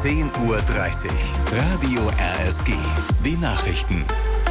10:30 Uhr. Radio RSG. Die Nachrichten.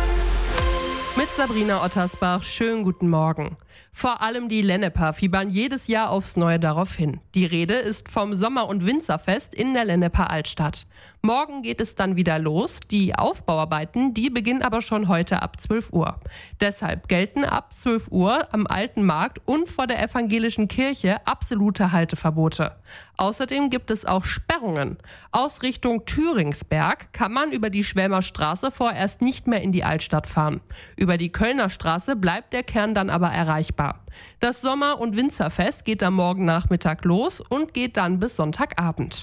Mit Sabrina Ottersbach, schönen guten Morgen. Vor allem die Lenneper fiebern jedes Jahr aufs Neue darauf hin. Die Rede ist vom Sommer- und Winzerfest in der Lenneper Altstadt. Morgen geht es dann wieder los. Die Aufbauarbeiten, die beginnen aber schon heute ab 12 Uhr. Deshalb gelten ab 12 Uhr am Alten Markt und vor der evangelischen Kirche absolute Halteverbote. Außerdem gibt es auch Sperrungen. Aus Richtung Thüringsberg kann man über die Schwelmer Straße vorerst nicht mehr in die Altstadt fahren. Über die Kölner Straße bleibt der Kern dann aber erreichbar. Das Sommer- und Winzerfest geht am Morgennachmittag los und geht dann bis Sonntagabend.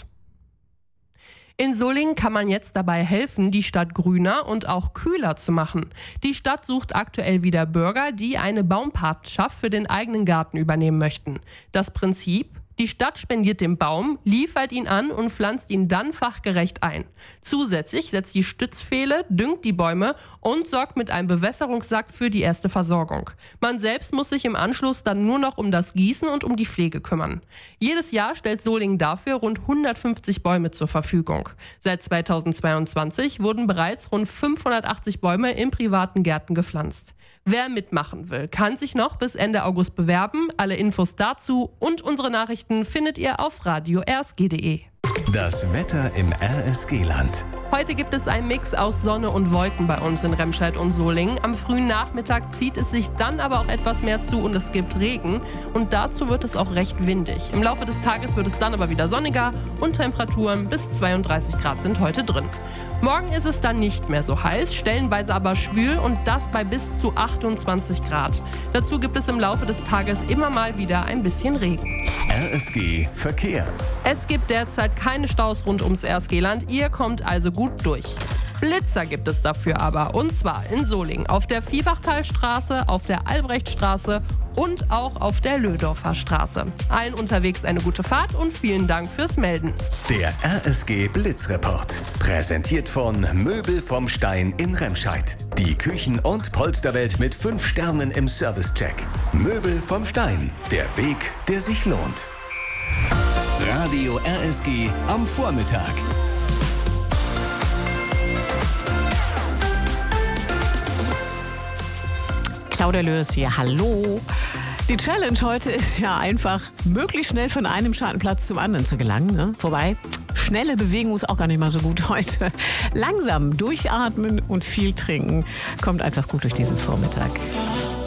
In Solingen kann man jetzt dabei helfen, die Stadt grüner und auch kühler zu machen. Die Stadt sucht aktuell wieder Bürger, die eine Baumpatenschaft für den eigenen Garten übernehmen möchten. Das Prinzip: Die Stadt spendiert den Baum, liefert ihn an und pflanzt ihn dann fachgerecht ein. Zusätzlich setzt die Stützpfähle, düngt die Bäume und sorgt mit einem Bewässerungssack für die erste Versorgung. Man selbst muss sich im Anschluss dann nur noch um das Gießen und um die Pflege kümmern. Jedes Jahr stellt Solingen dafür rund 150 Bäume zur Verfügung. Seit 2022 wurden bereits rund 580 Bäume in privaten Gärten gepflanzt. Wer mitmachen will, kann sich noch bis Ende August bewerben. Alle Infos dazu und unsere Nachrichten findet ihr auf radio-rsg.de. Das Wetter im RSG-Land. Heute gibt es einen Mix aus Sonne und Wolken bei uns in Remscheid und Solingen. Am frühen Nachmittag zieht es sich dann aber auch etwas mehr zu und es gibt Regen. Und dazu wird es auch recht windig. Im Laufe des Tages wird es dann aber wieder sonniger und Temperaturen bis 32 Grad sind heute drin. Morgen ist es dann nicht mehr so heiß, stellenweise aber schwül und das bei bis zu 28 Grad. Dazu gibt es im Laufe des Tages immer mal wieder ein bisschen Regen. RSG Verkehr. Es gibt derzeit keine Staus rund ums RSG-Land, ihr kommt also gut durch. Blitzer gibt es dafür aber, und zwar in Solingen auf der Viehbachtalstraße, auf der Albrechtstraße und auch auf der Löhdorfer Straße. Allen unterwegs eine gute Fahrt und vielen Dank fürs Melden. Der RSG Blitzreport. Präsentiert von Möbel vom Stein in Remscheid. Die Küchen- und Polsterwelt mit 5 Sternen im Servicecheck. Möbel vom Stein. Der Weg, der sich lohnt. Radio RSG am Vormittag. Claudia Lörs hier, hallo. Die Challenge heute ist ja einfach, möglichst schnell von einem Schattenplatz zum anderen zu gelangen. Ne? Wobei, schnelle Bewegung ist auch gar nicht mal so gut heute. Langsam durchatmen und viel trinken kommt einfach gut durch diesen Vormittag.